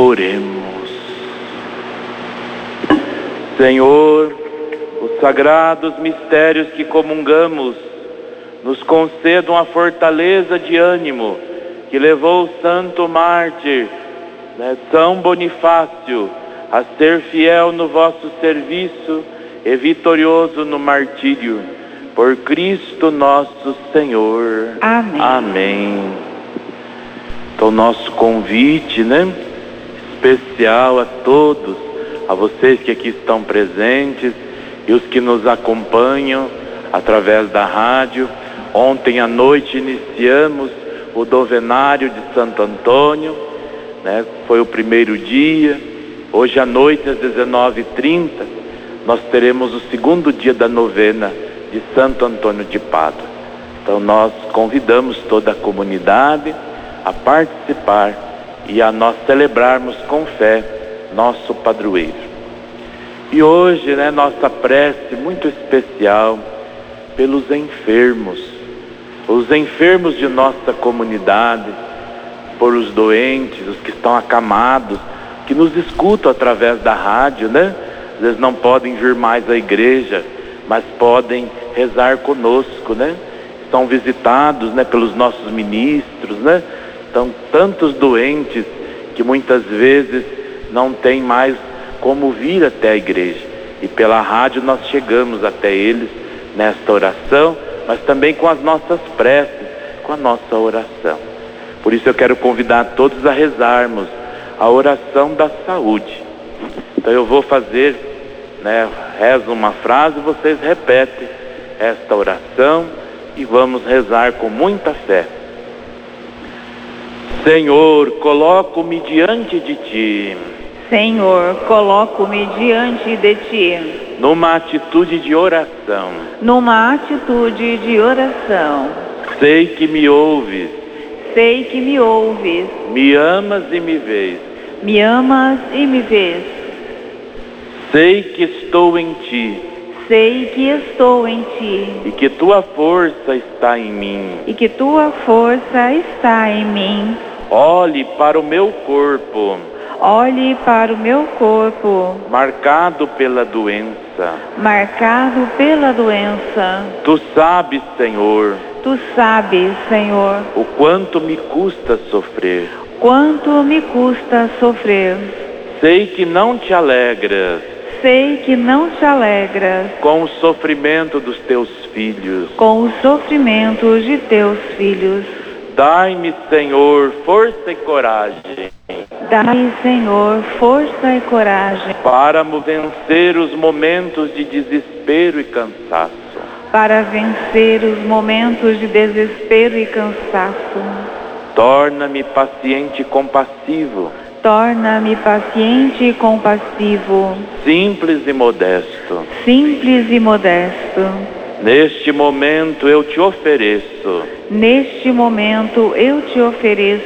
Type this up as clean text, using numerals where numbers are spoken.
Oremos. Senhor, os sagrados mistérios que comungamos nos concedam a fortaleza de ânimo que levou o santo mártir, São Bonifácio, a ser fiel no vosso serviço e vitorioso no martírio. Por Cristo nosso Senhor. Amém. Amém. Então, nosso convite, especial a todos, a vocês que aqui estão presentes e os que nos acompanham através da rádio. Ontem à noite iniciamos o novenário de Santo Antônio, foi o primeiro dia. Hoje à noite, às 19h30, nós teremos o segundo dia da novena de Santo Antônio de Pádua. Então nós convidamos toda a comunidade a participar e a nós celebrarmos com fé nosso padroeiro. E hoje, nossa prece muito especial pelos enfermos, os enfermos de nossa comunidade, por os doentes, os que estão acamados, que nos escutam através da rádio, Às vezes não podem vir mais à igreja, mas podem rezar conosco, Estão visitados, pelos nossos ministros, Estão tantos doentes que muitas vezes não tem mais como vir até a igreja. E pela rádio nós chegamos até eles nesta oração, mas também com as nossas preces, com a nossa oração. Por isso eu quero convidar todos a rezarmos a oração da saúde. Então eu vou fazer, rezo uma frase, vocês repetem esta oração e vamos rezar com muita fé. Senhor, coloco-me diante de Ti. Senhor, coloco-me diante de Ti. Numa atitude de oração. Numa atitude de oração. Sei que me ouves. Sei que me ouves. Me amas e me vês. Me amas e me vês. Sei que estou em Ti. Sei que estou em Ti. E que Tua força está em mim. E que Tua força está em mim. Olhe para o meu corpo. Olhe para o meu corpo. Marcado pela doença. Marcado pela doença. Tu sabes, Senhor. Tu sabes, Senhor. O quanto me custa sofrer. Quanto me custa sofrer. Sei que não te alegras. Sei que não te alegras com o sofrimento dos teus filhos. Com o sofrimento de teus filhos. Dai-me, Senhor, força e coragem. Dai, Senhor, força e coragem. Para vencer os momentos de desespero e cansaço. Para vencer os momentos de desespero e cansaço. Torna-me paciente e compassivo. Torna-me paciente e compassivo. Simples e modesto. Simples e modesto. Neste momento eu te ofereço. Neste momento eu te ofereço